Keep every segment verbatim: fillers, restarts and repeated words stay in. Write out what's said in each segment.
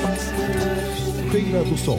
Feira do Som.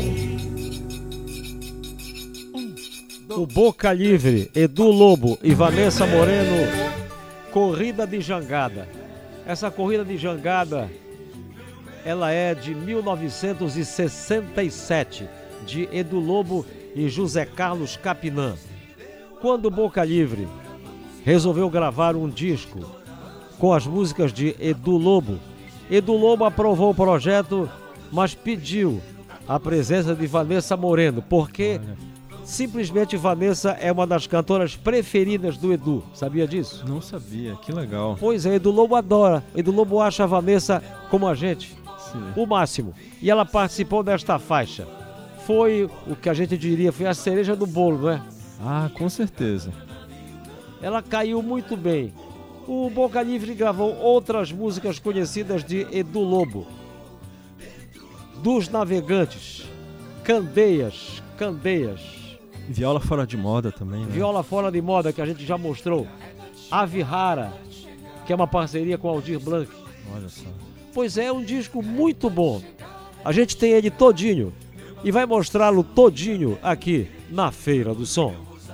O Boca Livre, Edu Lobo e Vanessa Moreno, Corrida de Jangada. Essa corrida de jangada, ela é de mil novecentos e sessenta e sete, de Edu Lobo e José Carlos Capinã. Quando o Boca Livre resolveu gravar um disco com as músicas de Edu Lobo, Edu Lobo aprovou o projeto, mas pediu a presença de Vanessa Moreno, porque simplesmente Vanessa é uma das cantoras preferidas do Edu. Sabia disso? Não sabia, que legal. Pois é, Edu Lobo adora. Edu Lobo acha a Vanessa como a gente, Sim. o máximo. E ela participou desta faixa. Foi o que a gente diria, foi a cereja do bolo, não é? Ah, com certeza. Ela caiu muito bem. O Boca Livre gravou outras músicas conhecidas de Edu Lobo. Dos Navegantes, Candeias, Candeias. Viola fora de moda também, né? Viola fora de moda, que a gente já mostrou. Ave Rara, que é uma parceria com Aldir Blanc. Olha só. Pois é, um disco muito bom. A gente tem ele todinho e vai mostrá-lo todinho aqui na Feira do Som.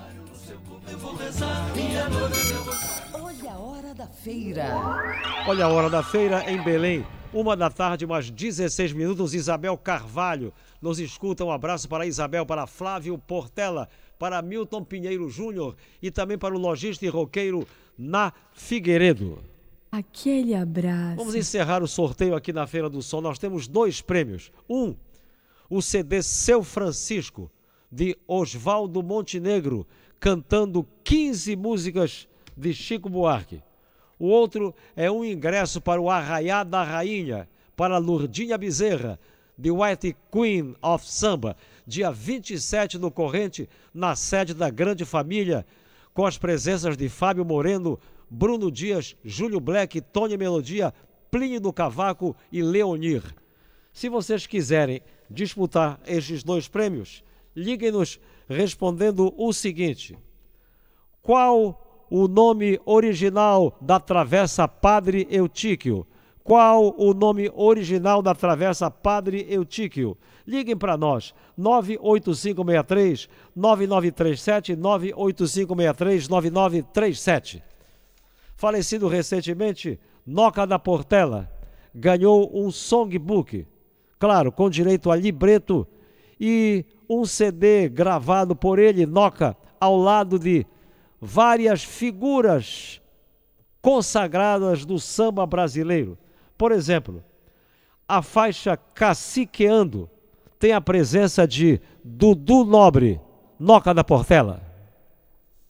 Olha a hora da feira. Olha a hora da feira em Belém. Uma da tarde, mais dezesseis minutos. Isabel Carvalho nos escuta. Um abraço para Isabel, para Flávio Portela, para Milton Pinheiro Júnior e também para o lojista e roqueiro Na Figueiredo. Aquele abraço. Vamos encerrar o sorteio aqui na Feira do Som. Nós temos dois prêmios. Um, o C D Seu Francisco, de Oswaldo Montenegro, cantando quinze músicas de Chico Buarque. O outro é um ingresso para o Arraiá da Rainha, para Lourdinha Bezerra, de White Queen of Samba, dia vinte e sete no Corrente, na sede da Grande Família, com as presenças de Fábio Moreno, Bruno Dias, Júlio Black, Tony Melodia, Plínio do Cavaco e Leonir. Se vocês quiserem disputar estes dois prêmios, liguem-nos respondendo o seguinte: qual o nome original da Travessa Padre Eutíquio? Qual o nome original da Travessa Padre Eutíquio? Liguem para nós, nove oito cinco seis três, nove nove três sete, nove oito cinco seis três, nove nove três sete. Falecido recentemente, Noca da Portela ganhou um songbook, claro, com direito a libreto e um C D gravado por ele, Noca, ao lado de várias figuras consagradas do samba brasileiro. Por exemplo, a faixa Caciqueando tem a presença de Dudu Nobre, Noca da Portela.